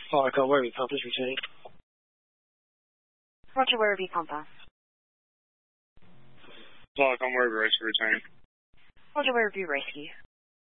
Parker, Werribee Pumpers returning. Roger, Werribee Pumper. Parker, Werribee Rescue returning. Roger, Werribee Rescue.